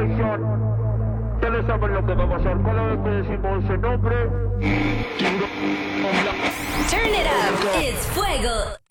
Nation. Ustedes saben lo que va a pasar cada vez que decimos ese nombre. Turn it up. It's fuego